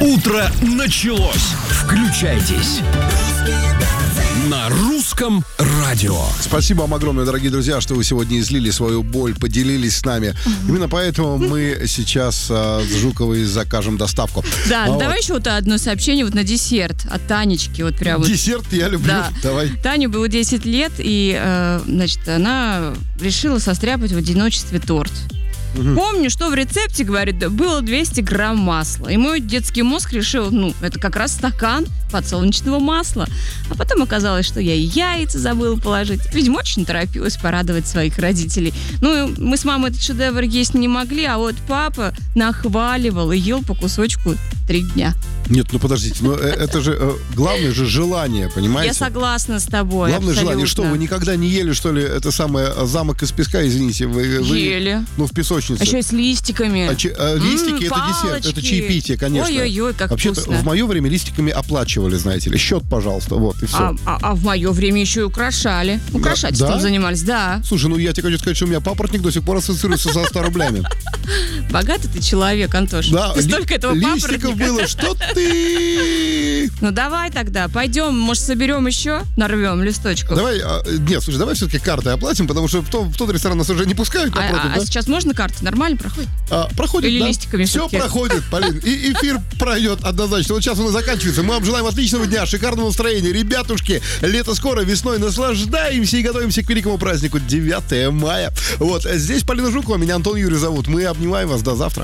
Утро началось. Включайтесь. На русском радио. Спасибо вам огромное, дорогие друзья, что вы сегодня излили свою боль, поделились с нами. Именно поэтому мы сейчас с Жуковой закажем доставку. Да, давай еще вот одно сообщение вот на десерт от Танечки. Вот прям вот. Десерт я люблю. Да. Давай. Тане было 10 лет, и, значит, она решила состряпать в одиночестве торт. Помню, что в рецепте, говорит, было 200 грамм масла. И мой детский мозг решил, это как раз стакан подсолнечного масла. А потом оказалось, что я и яйца забыла положить. Видимо, очень торопилась порадовать своих родителей. Мы с мамой этот шедевр есть не могли, а вот папа нахваливал и ел по кусочку 3 дня. Нет, подождите, это же главное же желание, понимаете? Я согласна с тобой. Главное абсолютно. желание. Что, вы никогда не ели, что ли, это самое замок из песка, извините? Вы ели. В песочнице. А еще и с листиками. Листики это палочки. десерт, это чаепитие, конечно. Ой-ой-ой, как Вообще-то, вкусно. в мое время листиками оплачивали, знаете ли. Счет, пожалуйста, вот, и все. А в мое время еще и украшали. Украшательством Да? занимались, да. Слушай, я тебе хочу сказать, что у меня папоротник до сих пор ассоциируется со 100 рублями. Богатый ты человек, Антош. Да, Ты столько этого листиков папоротника. было, что ты... Давай тогда, пойдем, может, соберем еще, нарвем листочков. Давай, давай все-таки картой оплатим, потому что в тот ресторан нас уже не пускают. А сейчас можно карты? Нормально проходит? Проходит, Или да. листиками Все все-таки? проходит, Полин. И эфир пройдет однозначно. Вот сейчас он и заканчивается. Мы вам желаем отличного дня, шикарного настроения. Ребятушки, лето скоро, весной наслаждаемся и готовимся к великому празднику 9 мая. Вот, здесь Полина Жукова, меня Антон Юрий зовут. Мы обнимаем вас, до завтра.